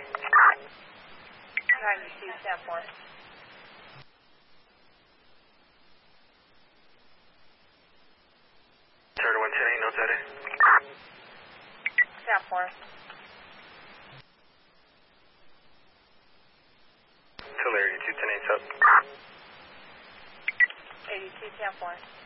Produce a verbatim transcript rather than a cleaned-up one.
ninety-two, ten four. thirty-one ten eight, notes at it. ten four. Tulare eighty-two ten eight's up. eighty-two, ten four.